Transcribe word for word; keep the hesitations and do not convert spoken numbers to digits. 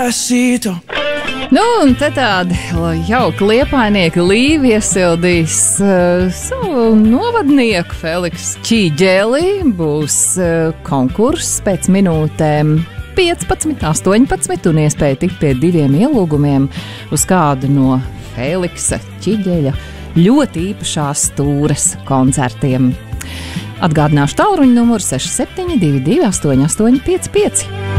Nu, un te tādi jauki liepainieki Līvi iesildīs uh, savu novadnieku Feliksu Ķīģeli. Būs uh, konkurss pēc minūtēm piecpadsmit, astoņpadsmit un iespēja tikt pie diviem ielūgumiem uz kādu no Feliksa Ķīģeļa ļoti īpašās stūres koncertiem. Atgādināšu tālruņa numuru seši septiņi divi divi astoņi astoņi pieci pieci.